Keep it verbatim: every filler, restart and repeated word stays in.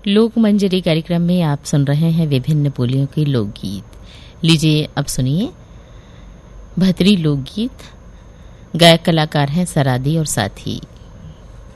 लोक मंजरी कार्यक्रम में आप सुन रहे हैं विभिन्न बोलियों के लोकगीत। लीजिए अब सुनिए भतरी लोकगीत। गायक कलाकार हैं सरादी और साथी।